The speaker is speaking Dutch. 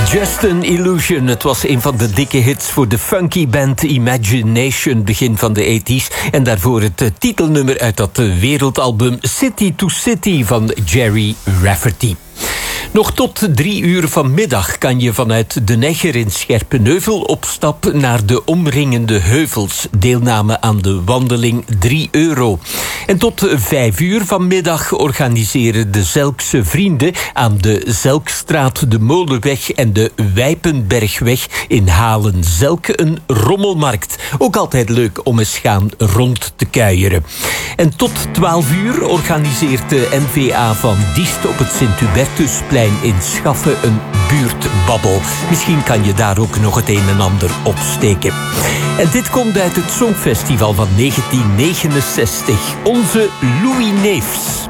Just an Illusion. Het was een van de dikke hits voor de funky band Imagination, begin van de 80s. En daarvoor het titelnummer uit dat wereldalbum City to City van Jerry Rafferty. Nog tot 3 uur vanmiddag kan je vanuit De Negger in Scherpenheuvel op stap naar de omringende heuvels. Deelname aan de wandeling €3. En tot 5 uur vanmiddag organiseren de Zelkse vrienden aan de Zelkstraat, de Molenweg en de Wijpenbergweg in Halen-Zelk een rommelmarkt. Ook altijd leuk om eens gaan rond te kuieren. En tot 12 uur organiseert de NVA van Diest op het Sint-Hubertusplein in Schaffen een buurtbabbel. Misschien kan je daar ook nog het een en ander opsteken. En dit komt uit het Songfestival van 1969. Onze Louis Neefs.